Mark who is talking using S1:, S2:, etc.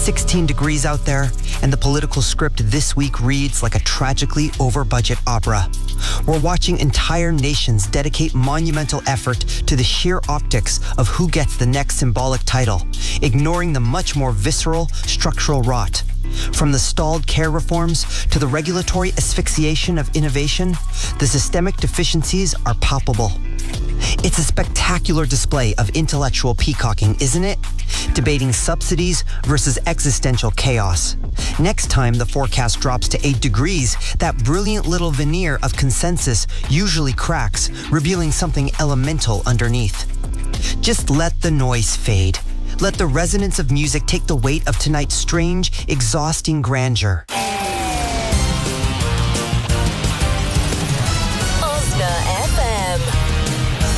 S1: 16 degrees out there, and the political script this week reads like a tragically over-budget opera. We're watching entire nations dedicate monumental effort to the sheer optics of who gets the next symbolic title, ignoring the much more visceral structural rot. From the stalled care reforms to the regulatory asphyxiation of innovation, the systemic deficiencies are palpable. It's a spectacular display of intellectual peacocking, isn't it? Debating subsidies versus existential chaos. Next time the forecast drops to 8 degrees, that brilliant little veneer of consensus usually cracks, revealing something elemental underneath. Just let the noise fade. Let the resonance of music take the weight of tonight's strange, exhausting grandeur.